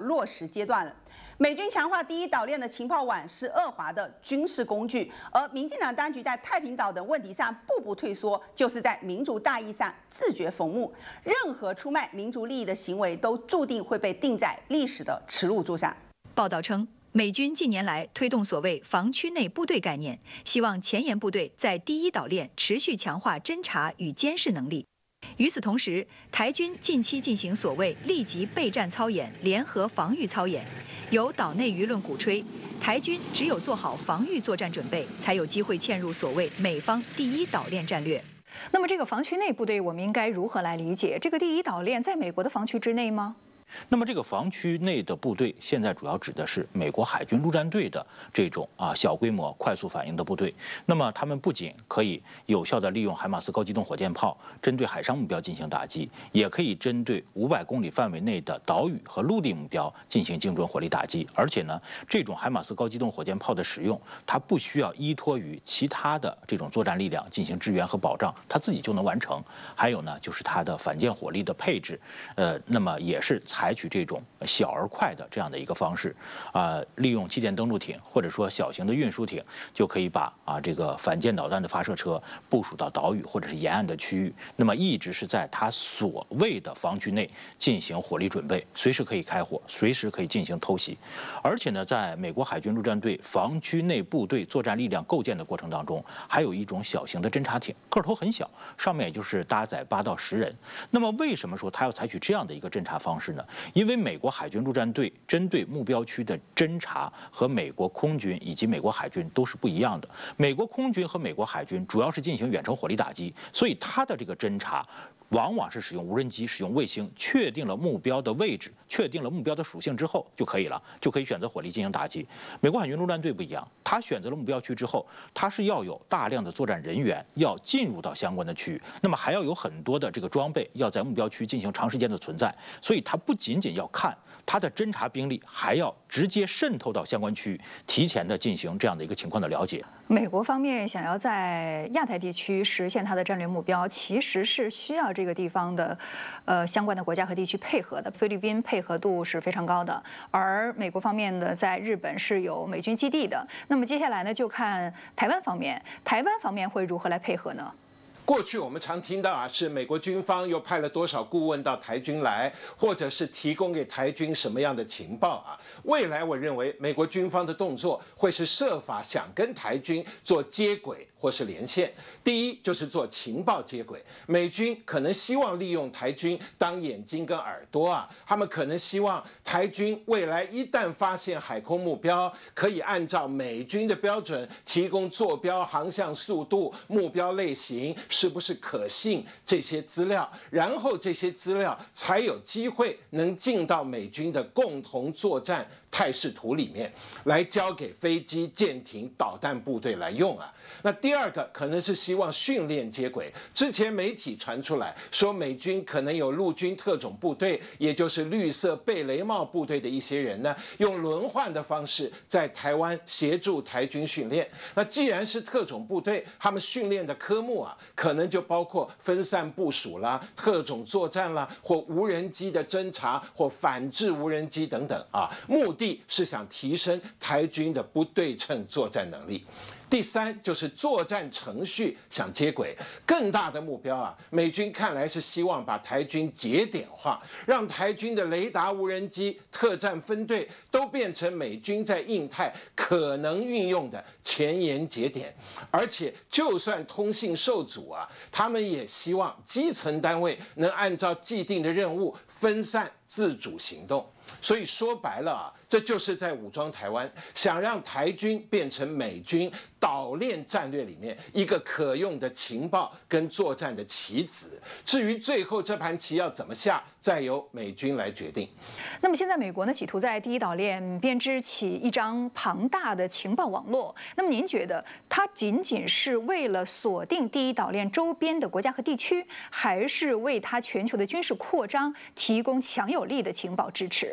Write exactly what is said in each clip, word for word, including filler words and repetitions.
落实阶段了。美军强化第一岛链的情报网是俄华的军事工具，而民进党当局在太平岛等问题上步步退缩，就是在民族大义上自掘坟墓。任何出卖民族利益的行为，都注定会被钉在历史的耻辱柱上。 报道称，美军近年来推动所谓防区内部队概念，希望前沿部队在第一岛链持续强化侦察与监视能力。与此同时，台军近期进行所谓立即备战操演、联合防御操演，有岛内舆论鼓吹，台军只有做好防御作战准备，才有机会嵌入所谓美方第一岛链战略。 那么，这个防区内部队，我们应该如何来理解？这个第一岛链在美国的防区之内吗？ 那么这个防区内的部队，现在主要指的是美国海军陆战队的这种啊小规模、快速反应的部队。那么他们不仅可以有效地利用海马斯高机动火箭炮针对海上目标进行打击，也可以针对五百公里范围内的岛屿和陆地目标进行精准火力打击。而且呢，这种海马斯高机动火箭炮的使用，它不需要依托于其他的这种作战力量进行支援和保障，它自己就能完成。还有呢，就是它的反舰火力的配置，呃，那么也是采取这种小而快的这样的一个方式，啊、呃，利用气垫登陆艇或者说小型的运输艇，就可以把啊这个反舰导弹的发射车部署到岛屿或者是沿岸的区域，那么一直是在它所谓的防区内进行火力准备，随时可以开火，随时可以进行偷袭。而且呢，在美国海军陆战队防区内部队作战力量构建的过程当中，还有一种小型的侦察艇，个头很小，上面也就是搭载八到十人。那么为什么说它要采取这样的一个侦察方式呢？因为美国海军陆战队针对目标区的侦察和美国空军以及美国海军都是不一样的。美国空军和美国海军主要是进行远程火力打击，所以它的这个侦察往往是使用无人机、使用卫星，确定了目标的位置，确定了目标的属性之后就可以了，就可以选择火力进行打击。美国海军陆战队不一样，他选择了目标区之后，他是要有大量的作战人员要进入到相关的区域，那么还要有很多的这个装备要在目标区进行长时间的存在，所以他不仅仅要看。它的侦察兵力还要直接渗透到相关区域，提前的进行这样的一个情况的了解。 美国方面想要在亚太地区实现它的战略目标，其实是需要这个地方的，呃，相关的国家和地区配合的。菲律宾配合度是非常高的，而美国方面呢，在日本是有美军基地的。那么接下来呢，就看台湾方面，台湾方面会如何来配合呢？ 过去我们常听到啊，是美国军方又派了多少顾问到台军来，或者是提供给台军什么样的情报啊？未来我认为美国军方的动作会是设法想跟台军做接轨或是连线。第一就是做情报接轨，美军可能希望利用台军当眼睛跟耳朵啊，他们可能希望台军未来一旦发现海空目标，可以按照美军的标准提供坐标、航向速度、目标类型。是不是可信这些资料，然后这些资料才有机会能进到美军的共同作战态势图里面，来交给飞机、舰艇、导弹部队来用啊。那第二个可能是希望训练接轨。之前媒体传出来说，美军可能有陆军特种部队，也就是绿色贝雷帽部队的一些人呢，用轮换的方式在台湾协助台军训练。那既然是特种部队，他们训练的科目啊，可能就包括分散部署啦、特种作战啦，或无人机的侦察或反制无人机等等啊，目的是想提升台军的不对称作战能力。第三就是作战程序想接轨，更大的目标啊，美军看来是希望把台军节点化，让台军的雷达无人机、特战分队都变成美军在印太可能运用的前沿节点，而且就算通信受阻啊，他们也希望基层单位能按照既定的任务分散自主行动。所以说白了啊，这就是在武装台湾，想让台军变成美军岛链战略里面一个可用的情报跟作战的棋子。至于最后这盘棋要怎么下，再由美军来决定。 那么现在美国呢，企图在第一岛链编织起一张庞大的情报网络。那么您觉得，它仅仅是为了锁定第一岛链周边的国家和地区，还是为它全球的军事扩张提供强有力的情报支持？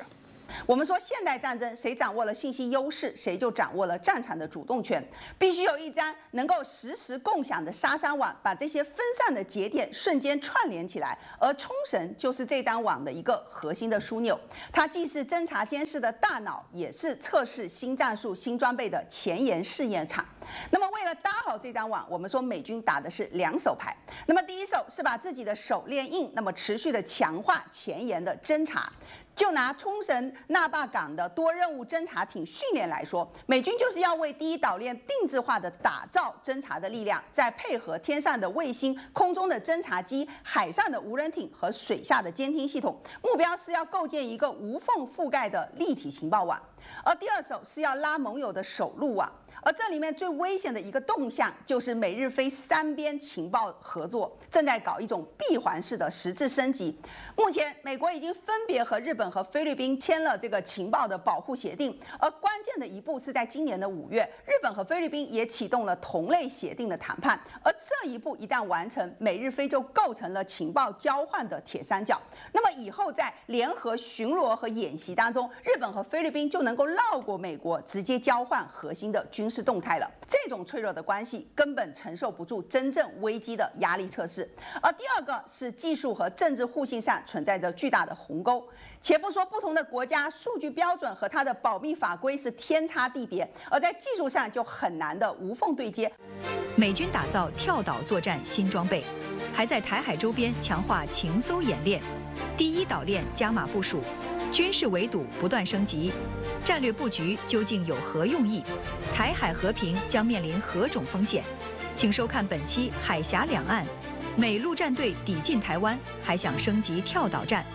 我们说现代战争，谁掌握了信息优势，谁就掌握了战场的主动权。必须有一张能够实时共享的沙山网，把这些分散的节点瞬间串联起来。而冲绳就是这张网的一个核心的枢纽，它既是侦察监视的大脑，也是测试新战术、新装备的前沿试验场。那么，为了搭好这张网，我们说美军打的是两手牌。那么，第一手是把自己的手练硬，那么持续的强化前沿的侦察。就拿冲绳那霸港的多任务侦察艇训练来说，美军就是要为第一岛链定制化的打造侦察的力量，再配合天上的卫星、空中的侦察机、海上的无人艇和水下的监听系统，目标是要构建一个无缝覆盖的立体情报网。而第二手是要拉盟友的首路网。而这里面最危险的一个动向，就是美日菲三边情报合作正在搞一种闭环式的实质升级。目前，美国已经分别和日本和菲律宾签了这个情报的保护协定，而关键的一步是在今年的五月，日本和菲律宾也启动了同类协定的谈判。而这一步一旦完成，美日菲就构成了情报交换的铁三角。那么以后在联合巡逻和演习当中，日本和菲律宾就能够绕过美国，直接交换核心的军事动态了。这种脆弱的关系根本承受不住真正危机的压力测试。而第二个是技术和政治互信上存在着巨大的鸿沟。且不说不同的国家数据标准和它的保密法规是天差地别，而在技术上就很难的无缝对接。 美军打造跳岛作战新装备，还在台海周边强化情搜演练，第一岛链加码部署，军事围堵不断升级，战略布局究竟有何用意？台海和平将面临何种风险？请收看本期《海峡两岸》，美陆战队抵近台湾，还想升级跳岛战。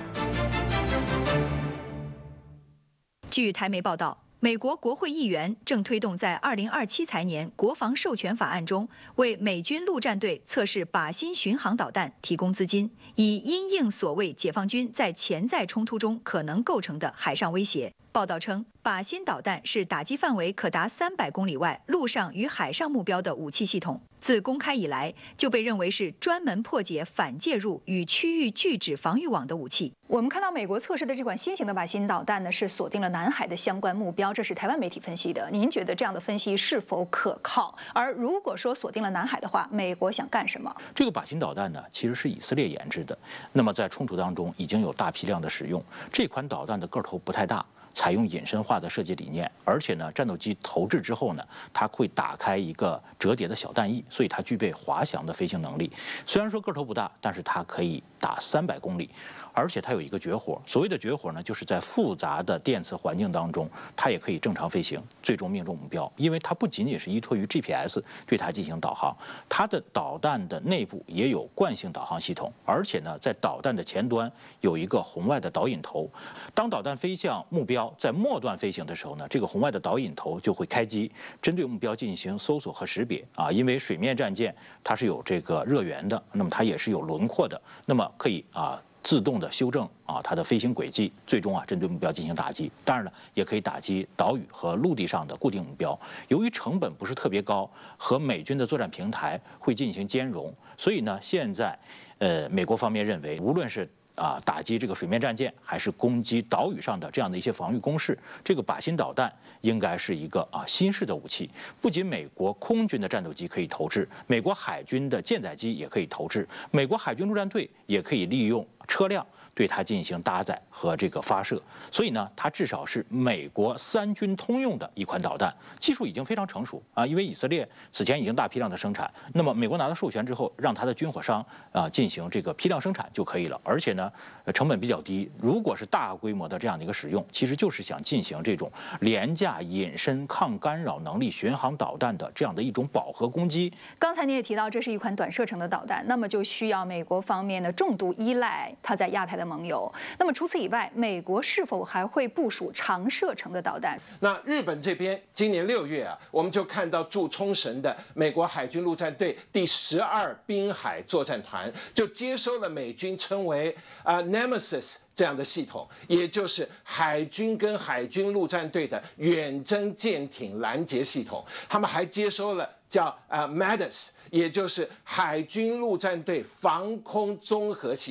据台媒报道，美国国会议员正推动在二零二七财年国防授权法案中，为美军陆战队测试靶心巡航导弹提供资金，以因应所谓解放军在潜在冲突中可能构成的海上威胁。报道称，靶心导弹是打击范围可达三百公里外陆上与海上目标的武器系统。自公开以来，就被认为是专门破解反介入与区域拒止防御网的武器。 我们看到美国测试的这款新型的靶心导弹呢，是锁定了南海的相关目标，这是台湾媒体分析的。您觉得这样的分析是否可靠？而如果说锁定了南海的话，美国想干什么？ 这个靶心导弹呢，其实是以色列研制的，那么在冲突当中已经有大批量的使用。这款导弹的个头不太大，采用隐身化的设计理念，而且呢，战斗机投掷之后呢，它会打开一个折叠的小弹翼，所以它具备滑翔的飞行能力。虽然说个头不大，但是它可以打三百公里，而且它有一个绝活。所谓的绝活呢，就是在复杂的电磁环境当中，它也可以正常飞行，最终命中目标。因为它不仅仅是依托于 G P S 对它进行导航，它的导弹的内部也有惯性导航系统，而且呢，在导弹的前端有一个红外的导引头。当导弹飞向目标，在末段飞行的时候呢，这个红外的导引头就会开机，针对目标进行搜索和识别啊。因为水面战舰它是有这个热源的，那么它也是有轮廓的，那么可以啊自动的修正啊它的飞行轨迹，最终啊针对目标进行打击。当然了，也可以打击岛屿和陆地上的固定目标。由于成本不是特别高，和美军的作战平台会进行兼容，所以呢，现在呃美国方面认为，无论是啊，打击这个水面战舰，还是攻击岛屿上的这样的一些防御工事，这个靶心导弹应该是一个啊新式的武器。不仅美国空军的战斗机可以投掷，美国海军的舰载机也可以投掷，美国海军陆战队也可以利用车辆对它进行搭载和这个发射。所以呢，它至少是美国三军通用的一款导弹，技术已经非常成熟啊。因为以色列此前已经大批量的生产，那么美国拿到授权之后，让它的军火商啊进行这个批量生产就可以了，而且呢，成本比较低。如果是大规模的这样的一个使用，其实就是想进行这种廉价隐身抗干扰能力巡航导弹的这样的一种饱和攻击。 刚才你也提到，这是一款短射程的导弹，那么就需要美国方面的重度依赖它在亚太的盟友。那么除此以外，美国是否还会部署长射程的导弹？ 那日本这边今年六月啊，我们就看到驻冲绳的美国海军陆战队第十二滨海作战团就接收了美军称为啊、呃、Nemesis 这样的系统，也就是海军跟海军陆战队的远征舰艇拦截系统。他们还接收了叫啊、呃、M A D I S， 也就是海军陆战队防空综合系统。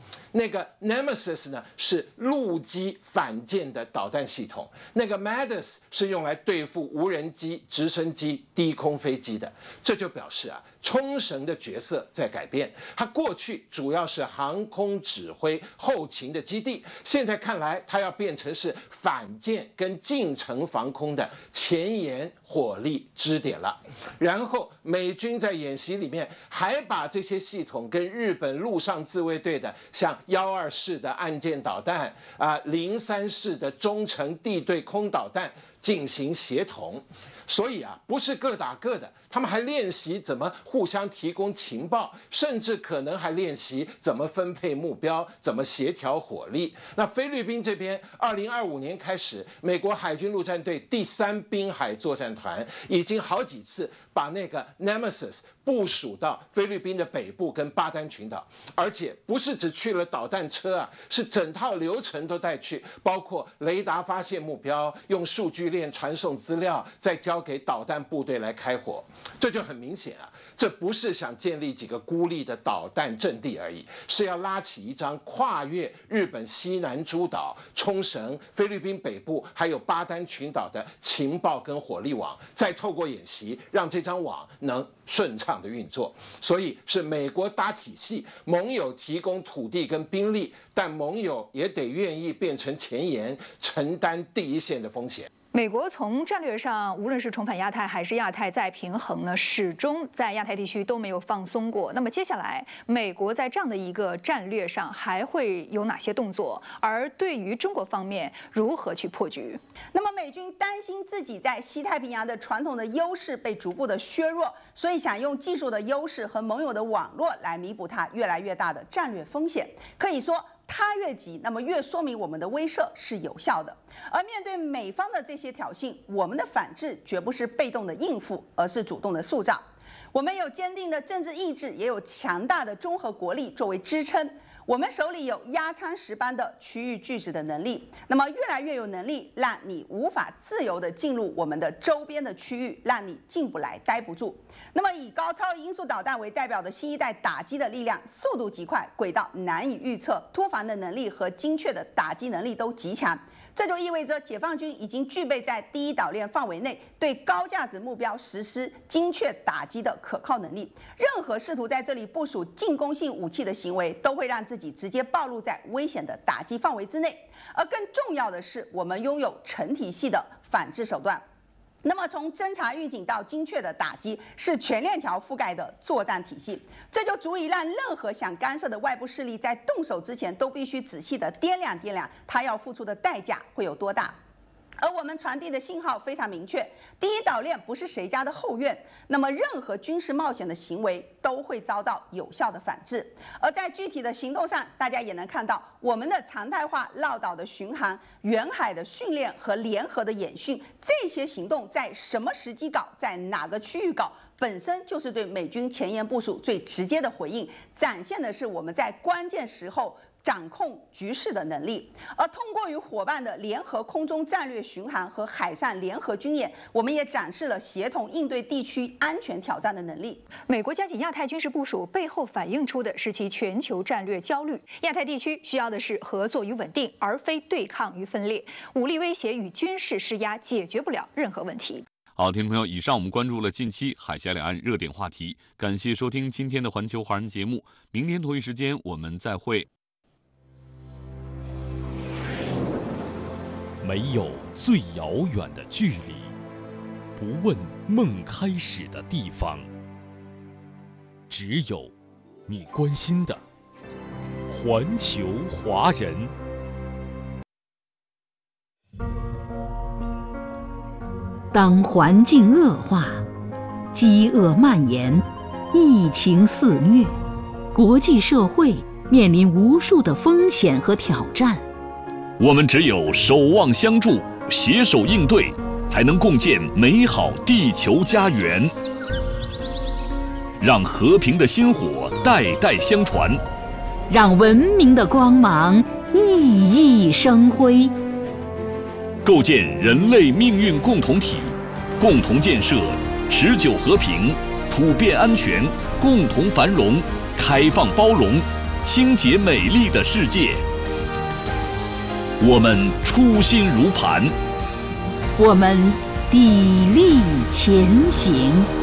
那个 Nemesis 呢是陆基反舰的导弹系统，那个 Madness 是用来对付无人机、直升机、低空飞机的。这就表示啊，冲绳的角色在改变。它过去主要是航空指挥、后勤的基地，现在看来它要变成是反舰跟近程防空的前沿火力支点了。然后美军在演习里面还把这些系统跟日本陆上自卫队的像幺二式的岸舰导弹啊、零三式的中程地对空导弹进行协同。所以啊，不是各打各的，他们还练习怎么互相提供情报，甚至可能还练习怎么分配目标，怎么协调火力。那菲律宾这边，二零二五年开始，美国海军陆战队第三滨海作战团已经好几次把那个 Nemesis 部署到菲律宾的北部跟巴丹群岛，而且不是只去了导弹车啊，是整套流程都带去，包括雷达发现目标，用数据链传送资料，再交给导弹部队来开火。这就很明显啊，这不是想建立几个孤立的导弹阵地而已，是要拉起一张跨越日本西南诸岛、冲绳、菲律宾北部还有巴丹群岛的情报跟火力网，再透过演习让这张网能顺畅的运作。所以是美国搭体系，盟友提供土地跟兵力，但盟友也得愿意变成前沿，承担第一线的风险。 美国从战略上，无论是重返亚太还是亚太再平衡呢，始终在亚太地区都没有放松过。那么接下来，美国在这样的一个战略上还会有哪些动作？而对于中国方面，如何去破局？ 那么美军担心自己在西太平洋的传统的优势被逐步的削弱，所以想用技术的优势和盟友的网络来弥补它越来越大的战略风险。可以说，它越急，那么越说明我们的威慑是有效的。而面对美方的这些挑衅，我们的反制绝不是被动的应付，而是主动的塑造。我们有坚定的政治意志，也有强大的综合国力作为支撑。我们手里有压舱石般的区域拒止的能力，那么越来越有能力让你无法自由地进入我们的周边的区域，让你进不来、待不住。那么以高超音速导弹为代表的新一代打击的力量，速度极快，轨道难以预测，突防的能力和精确的打击能力都极强。这就意味着解放军已经具备在第一岛链范围内对高价值目标实施精确打击的可靠能力。任何试图在这里部署进攻性武器的行为，都会让自己直接暴露在危险的打击范围之内。而更重要的是，我们拥有成体系的反制手段。那么，从侦察预警到精确的打击，是全链条覆盖的作战体系，这就足以让任何想干涉的外部势力在动手之前，都必须仔细的掂量掂量，他要付出的代价会有多大。而我们传递的信号非常明确，第一岛链不是谁家的后院，那么任何军事冒险的行为都会遭到有效的反制。而在具体的行动上，大家也能看到我们的常态化绕岛的巡航、远海的训练和联合的演训，这些行动在什么时机搞，在哪个区域搞，本身就是对美军前沿部署最直接的回应，展现的是我们在关键时候掌控局势的能力。而通过与伙伴的联合空中战略巡航和海上联合军演，我们也展示了协同应对地区安全挑战的能力。 美国加紧亚太军事部署背后反映出的是其全球战略焦虑。亚太地区需要的是合作与稳定，而非对抗与分裂。武力威胁与军事施压解决不了任何问题。 好，听众朋友，以上我们关注了近期海峡两岸热点话题，感谢收听今天的环球华人节目，明天同一时间我们再会。 没有最遥远的距离，不问梦开始的地方，只有你关心的环球华人。 当环境恶化，饥饿蔓延，疫情肆虐，国际社会面临无数的风险和挑战。 我们只有守望相助，携手应对，才能共建美好地球家园。让和平的薪火代代相传， 让文明的光芒熠熠生辉。 构建人类命运共同体，共同建设持久和平、普遍安全、共同繁荣、开放包容、 清洁美丽的世界。我们初心如磐， 我们砥砺前行。